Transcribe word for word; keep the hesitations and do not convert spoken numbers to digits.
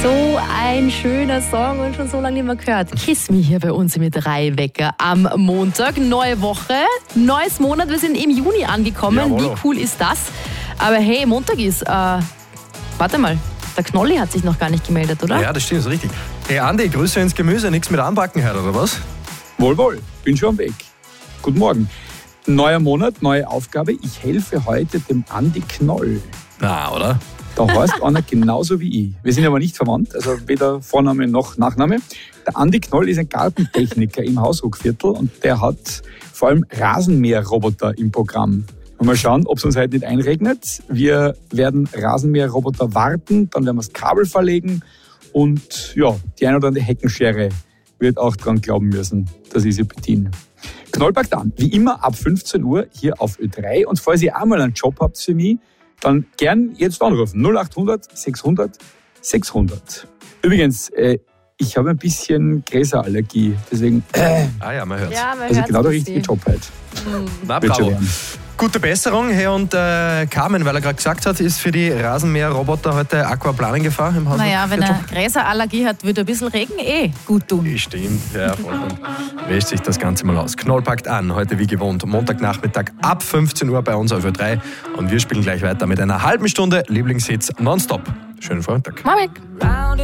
So ein schöner Song und schon so lange nicht mehr gehört. Kiss Me hier bei uns mit drei Wecker am Montag. Neue Woche, neues Monat. Wir sind im Juni angekommen. Jawohl. Wie cool ist das? Aber hey, Montag ist, äh, warte mal, der Knolli hat sich noch gar nicht gemeldet, oder? Ja, das stimmt, ist richtig. Hey Andi, Grüße ins Gemüse, nichts mit anpacken heute, oder was? Wohl, wohl, bin schon am Weg. Guten Morgen. Neuer Monat, neue Aufgabe. Ich helfe heute dem Andi Knoll. Na, oder? Da heißt einer genauso wie ich. Wir sind aber nicht verwandt, also weder Vorname noch Nachname. Der Andi Knoll ist ein Gartentechniker im Hausruckviertel und der hat vor allem Rasenmäherroboter im Programm. Und mal schauen, ob es uns heute nicht einregnet. Wir werden Rasenmäherroboter warten, dann werden wir das Kabel verlegen und ja, die ein oder andere Heckenschere wird auch dran glauben müssen, dass ich sie bediene. Knoll packt an, wie immer ab fünfzehn Uhr hier auf Ö drei. Und falls ihr auch mal einen Job habt für mich, dann gern jetzt anrufen. null acht hundert sechshundert sechshundert. Übrigens, äh, ich habe ein bisschen Gräserallergie, deswegen äh, Ah ja, man hört's. Ja, man also hört's genau der ein richtige bisschen. Job halt. Na, Wird schon bravo. werden. Gute Besserung. Hey, und äh, Carmen, weil er gerade gesagt hat, ist für die Rasenmäherroboter heute Aquaplanengefahr im Haus. Naja, wenn er Gräserallergie hat, würde ein bisschen Regen eh gut tun. Stimmt, ja, vollkommen. Wäscht sich das Ganze mal aus. Knoll packt an, heute wie gewohnt, Montagnachmittag ab fünfzehn Uhr bei uns auf Ö drei. Und wir spielen gleich weiter mit einer halben Stunde Lieblingshits nonstop. Schönen Vormittag. Mach weg.